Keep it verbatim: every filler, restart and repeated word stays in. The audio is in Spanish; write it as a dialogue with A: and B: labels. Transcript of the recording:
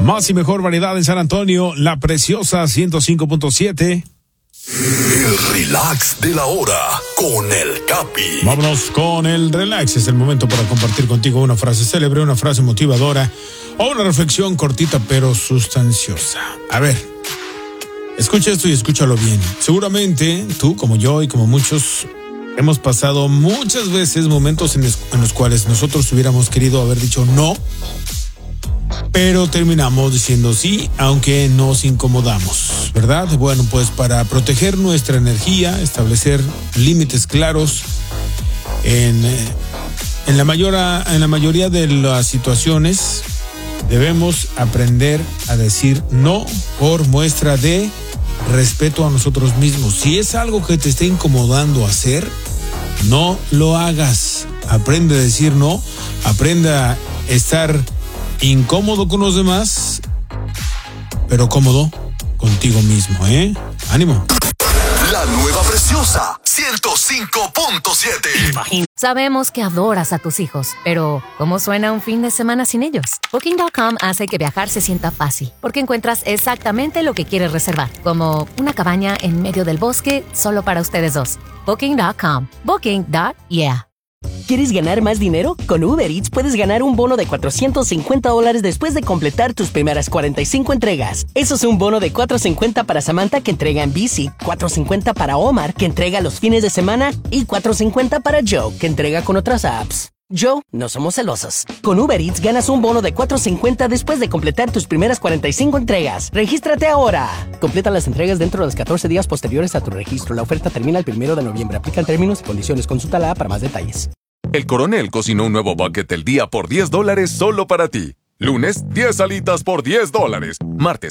A: Más y mejor variedad en San Antonio, La Preciosa ciento cinco punto siete.
B: El relax de la hora con el Capi.
A: Vámonos con el relax. Es el momento para compartir contigo una frase célebre, una frase motivadora o una reflexión cortita pero sustanciosa. A ver, escucha esto y escúchalo bien. Seguramente tú, como yo y como muchos, hemos pasado muchas veces momentos en, es- en los cuales nosotros hubiéramos querido haber dicho no, pero terminamos diciendo sí, aunque nos incomodamos, ¿verdad? Bueno, pues para proteger nuestra energía, establecer límites claros en, eh, en, la mayor, en la mayoría de las situaciones, debemos aprender a decir no por muestra de respeto a nosotros mismos. Si es algo que te esté incomodando hacer, no lo hagas. Aprende a decir no, aprende a estar incómodo con los demás, pero cómodo contigo mismo, ¿eh? ¡Ánimo!
B: La nueva Preciosa ciento cinco punto siete.
C: Sabemos que adoras a tus hijos, pero ¿cómo suena un fin de semana sin ellos? Booking punto com hace que viajar se sienta fácil, porque encuentras exactamente lo que quieres reservar, como una cabaña en medio del bosque solo para ustedes dos. Booking punto com. Booking. Yeah.
D: ¿Quieres ganar más dinero? Con Uber Eats puedes ganar un bono de cuatrocientos cincuenta dólares después de completar tus primeras cuarenta y cinco entregas. Eso es un bono de cuatrocientos cincuenta para Samantha, que entrega en bici, cuatrocientos cincuenta para Omar, que entrega los fines de semana, y cuatrocientos cincuenta para Joe, que entrega con otras apps. Joe, no somos celosos. Con Uber Eats ganas un bono de cuatrocientos cincuenta después de completar tus primeras cuarenta y cinco entregas. ¡Regístrate ahora! Completa las entregas dentro de los catorce días posteriores a tu registro. La oferta termina el primero de noviembre. Aplican términos y condiciones. Consulta la app para más detalles.
E: El Coronel cocinó un nuevo bucket del día por diez dólares solo para ti. Lunes, diez alitas por diez dólares. Martes,